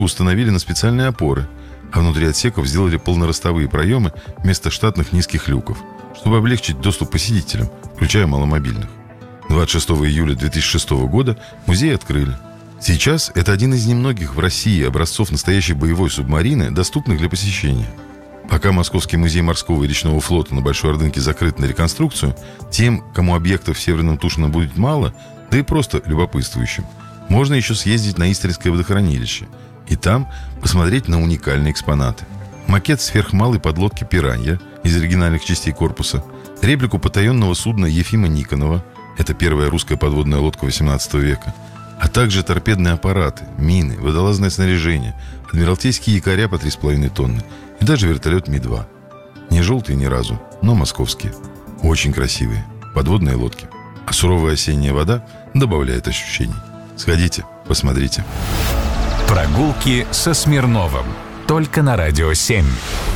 установили на специальные опоры, а внутри отсеков сделали полноростовые проемы вместо штатных низких люков, чтобы облегчить доступ посетителям, включая маломобильных. 26 июля 2006 года музей открыли. Сейчас это один из немногих в России образцов настоящей боевой субмарины, доступных для посещения. Пока Московский музей морского и речного флота на Большой Ордынке закрыт на реконструкцию, тем, кому объектов в Северном Тушино будет мало, да и просто любопытствующим, можно еще съездить на Истринское водохранилище и там посмотреть на уникальные экспонаты. Макет сверхмалой подлодки «Пиранья» из оригинальных частей корпуса, реплику потаенного судна Ефима Никонова, это первая русская подводная лодка XVIII века, а также торпедные аппараты, мины, водолазное снаряжение, адмиралтейские якоря по 3,5 тонны и даже вертолет Ми-2. Не желтые ни разу, но московские. Очень красивые подводные лодки. А суровая осенняя вода добавляет ощущений. Сходите, посмотрите. Прогулки со Смирновым. Только на Радио 7.